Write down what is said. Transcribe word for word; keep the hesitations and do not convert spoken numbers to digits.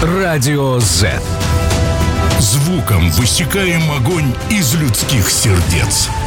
Радио Z. Звуком высекаем огонь из людских сердец.